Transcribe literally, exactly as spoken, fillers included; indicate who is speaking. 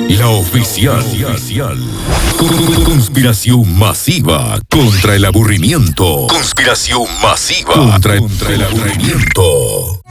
Speaker 1: La oficial. Conspiración masiva contra el aburrimiento. Conspiración masiva contra, contra el aburrimiento.